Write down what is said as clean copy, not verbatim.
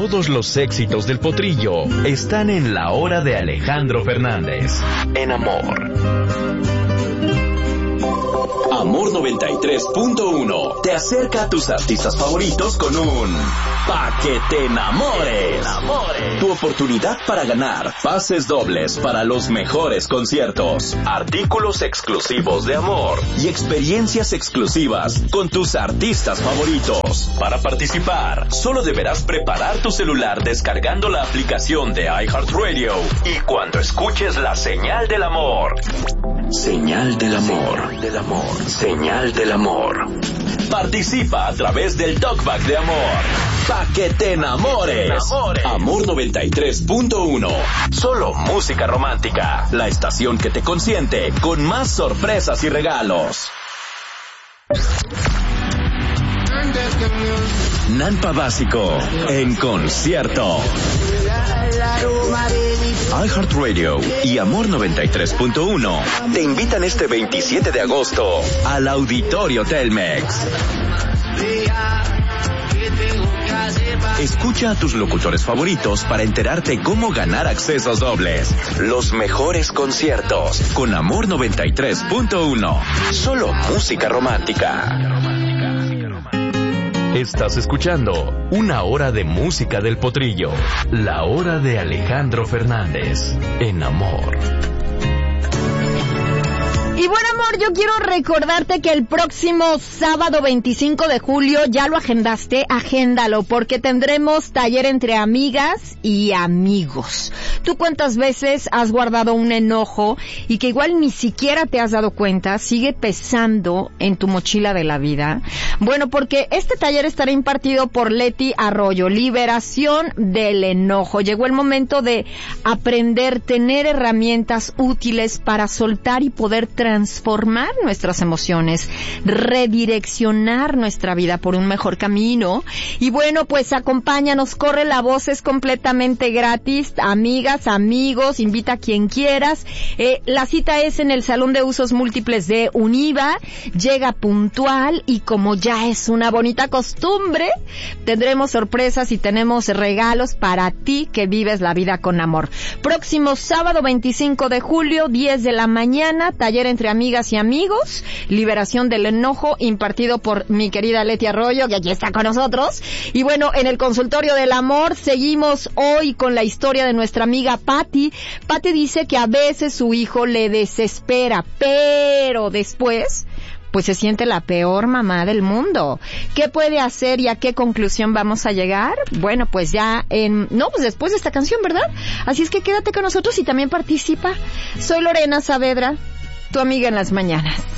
Todos los éxitos del potrillo están en La Hora de Alejandro Fernández, en Amor. Amor 93.1 te acerca a tus artistas favoritos con un Pa' que te enamores. Tu oportunidad para ganar pases dobles para los mejores conciertos, artículos exclusivos de Amor y experiencias exclusivas con tus artistas favoritos. Para participar, solo deberás preparar tu celular descargando la aplicación de iHeartRadio y cuando escuches la señal del amor. Señal del amor. Señal del amor. Participa a través del talkback de Amor. Pa' que te enamores. Amor 93.1. Solo música romántica. La estación que te consiente con más sorpresas y regalos. Nampa Básico en concierto. iHeartRadio y Amor 93.1 te invitan este 27 de agosto al Auditorio Telmex. Escucha a tus locutores favoritos para enterarte cómo ganar accesos dobles. Los mejores conciertos con Amor 93.1. Solo música romántica. Estás escuchando Una Hora de Música del Potrillo. La Hora de Alejandro Fernández, en Amor. Y bueno, amor, yo quiero recordarte que el próximo sábado 25 de julio, ya lo agendaste, agéndalo, porque tendremos taller entre amigas y amigos. ¿Tú cuántas veces has guardado un enojo y que igual ni siquiera te has dado cuenta, sigue pesando en tu mochila de la vida? Bueno, porque este taller estará impartido por Leti Arroyo, liberación del enojo. Llegó el momento de aprender, tener herramientas útiles para soltar y poder transformar nuestras emociones, redireccionar nuestra vida por un mejor camino. Y bueno, pues acompáñanos, corre la voz, es completamente gratis. Amigas, amigos, invita a quien quieras. La cita es en el Salón de Usos Múltiples de Univa. Llega puntual y como ya es una bonita costumbre, tendremos sorpresas y tenemos regalos para ti que vives la vida con amor. Próximo sábado 25 de julio, 10 de la mañana, taller entre amigas y amigos, liberación del enojo, impartido por mi querida Leti Arroyo, que aquí está con nosotros. Y bueno, en el consultorio del amor seguimos hoy con la historia de nuestra amiga Patti. Patti dice que a veces su hijo le desespera, pero después pues se siente la peor mamá del mundo. ¿Qué puede hacer y a qué conclusión vamos a llegar? Bueno, pues ya pues después de esta canción, ¿verdad? Así es que quédate con nosotros y también participa. Soy Lorena Saavedra, tu amiga en las mañanas.